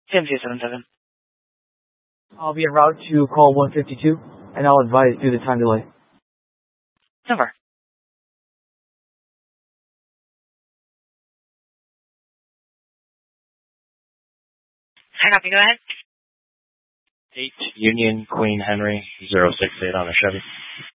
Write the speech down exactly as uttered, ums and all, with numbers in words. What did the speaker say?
seven two seven seven. I'll be en route to call one fifty-two, and I'll advise due to time delay. Over. I copy, go ahead. eight Union Queen Henry zero six eight on a Chevy.